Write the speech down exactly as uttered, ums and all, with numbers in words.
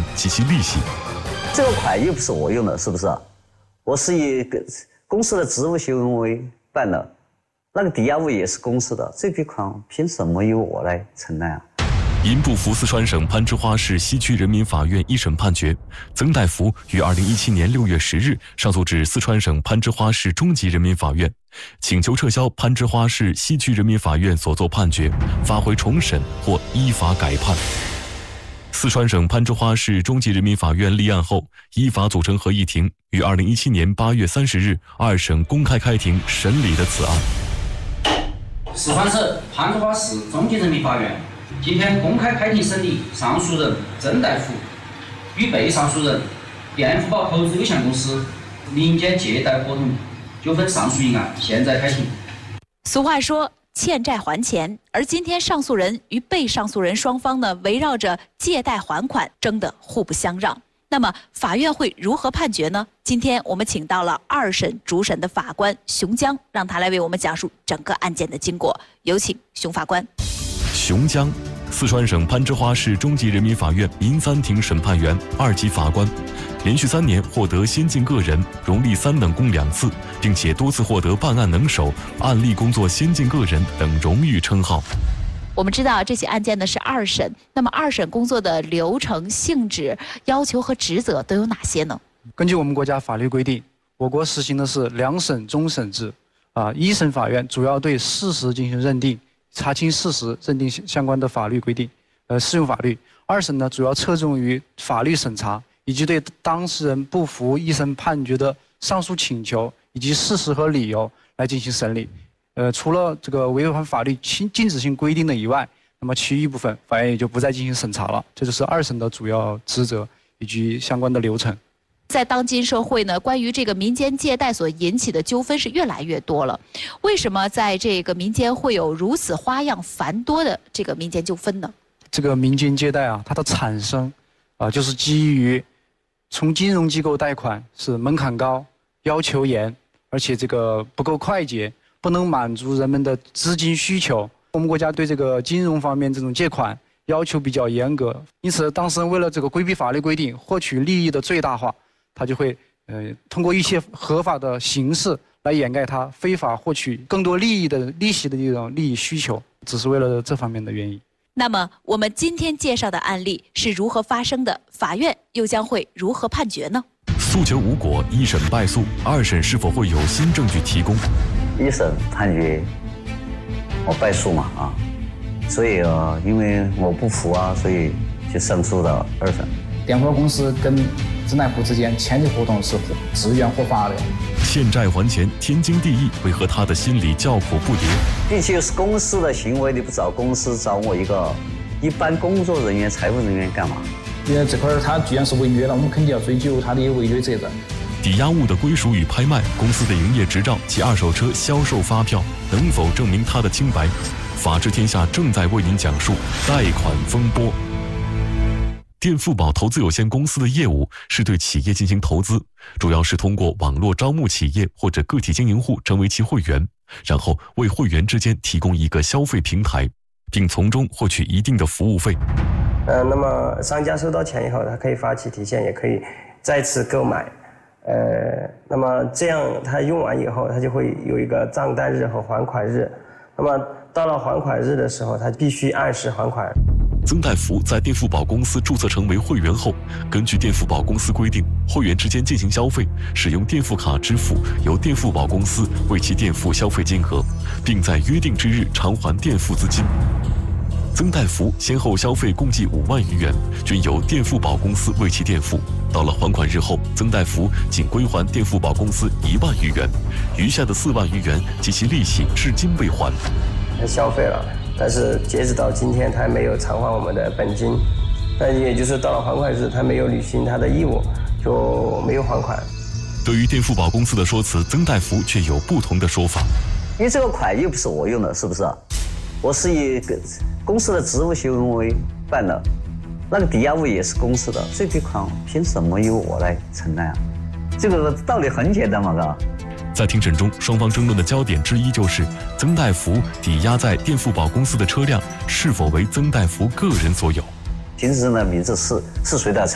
及其利息。 这个款又不是我用的，是不是？我是以公司的职务行为办的，那个抵押物也是公司的，这笔款凭什么由我来承担啊？ 因不服四川省攀枝花市西区人民法院一审判决，曾大福于二零一七年六月十日上诉至四川省攀枝花市中级人民法院，请求撤销攀枝花市西区人民法院所作判决，发回重审或依法改判。四川省攀枝花市中级人民法院立案后，依法组成合议庭，于二零一七年八月三十日二审公开开庭审理的此案。 四川省攀枝花市中级人民法院今天公开开庭审理上诉人曾大福与被上诉人电富宝投资有限公司民间借贷合同纠纷上诉一案，现在开庭。 俗话说欠债还钱，而今天上诉人与被上诉人双方呢，围绕着借贷还款争得互不相让。那么法院会如何判决呢？今天我们请到了二审主审的法官熊江，让他来为我们讲述整个案件的经过。有请熊法官。 熊江，四川省攀枝花市中级人民法院民三庭审判员、二级法官，连续三年获得先进个人、荣立三等功两次，并且多次获得办案能手、案例工作先进个人等荣誉称号。 我们知道这起案件呢是二审，那么二审工作的流程、性质、要求和职责都有哪些呢？ 根据我们国家法律规定，我国实行的是两审终审制。啊，一审法院主要对事实进行认定，查清事实，认定相关的法律规定，呃，适用法律。二审呢，主要侧重于法律审查，以及对当事人不服一审判决的上诉请求以及事实和理由来进行审理。呃，除了这个违反法律禁禁止性规定的以外，那么其余部分法院也就不再进行审查了。这就是二审的主要职责以及相关的流程。 在当今社会呢，关于这个民间借贷所引起的纠纷是越来越多了。为什么在这个民间会有如此花样繁多的这个民间纠纷呢？ 这个民间借贷啊，它的产生啊，就是基于从金融机构贷款是门槛高、要求严，而且这个不够快捷，不能满足人们的资金需求。我们国家对这个金融方面这种借款要求比较严格，因此当事人为了这个规避法律规定，获取利益的最大化，他就会呃通过一些合法的形式来掩盖他非法获取更多利益的利息的这种利益需求，只是为了这方面的原因。 那么我们今天介绍的案例是如何发生的？法院又将会如何判决呢？ 诉求无果，一审败诉，二审是否会有新证据提供？ 一审判决我败诉嘛啊，所以呃，因为我不服啊，所以就上诉到二审。 电富宝公司跟曾大福之间签的合同是自愿合法的。 欠债还钱，天经地义，为何他的心里叫苦不迭？ 并且是公司的行为，你不找公司，找我一个一般工作人员、财务人员干嘛？ 因为这块他既然是违约了，我们肯定要追究他的违约责任。 抵押物的归属与拍卖，公司的营业执照及二手车销售发票，能否证明他的清白？法治天下正在为您讲述贷款风波。电富宝投资有限公司的业务是对企业进行投资，主要是通过网络招募企业或者个体经营户成为其会员，然后为会员之间提供一个消费平台，并从中获取一定的服务费。 呃，那么商家收到钱以后，他可以发起提现，也可以再次购买。呃，那么这样他用完以后，他就会有一个账单日和还款日。那么到了还款日的时候，他必须按时还款。 曾大福在电富宝公司注册成为会员后，根据电富宝公司规定，会员之间进行消费，使用电富卡支付，由电富宝公司为其垫付消费金额，并在约定之日偿还垫付资金。曾大福先后消费共计五万余元，均由电富宝公司为其垫付。到了还款日后，曾大福仅归还电富宝公司一万余元，余下的四万余元及其利息至今未还。 他消费了，但是截止到今天，他还没有偿还我们的本金。但也就是到了还款日，他没有履行他的义务，就没有还款。 对于电富宝公司的说辞，曾大福却有不同的说法。 因为这个款又不是我用的，是不是？我是以公司的职务行为办的，那个抵押物也是公司的，这笔款凭什么由我来承担啊？这个道理很简单嘛，哥。 在庭审中，双方争论的焦点之一就是曾大福抵押在电富宝公司的车辆是否为曾大福个人所有。 行驶证的名字是是谁的？